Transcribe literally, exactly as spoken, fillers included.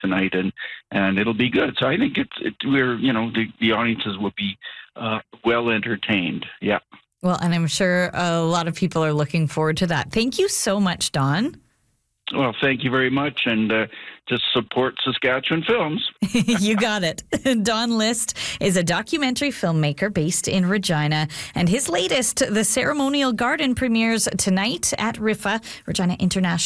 tonight, and and it'll be good. So I think it's it, we're you know the, the audiences will be uh, well entertained. Yeah. Well, and I'm sure a lot of people are looking forward to that. Thank you so much, Don. Well, thank you very much, and uh, just support Saskatchewan films. You got it. Don List is a documentary filmmaker based in Regina, and his latest, The Ceremonial Garden, premieres tonight at R I F A, Regina International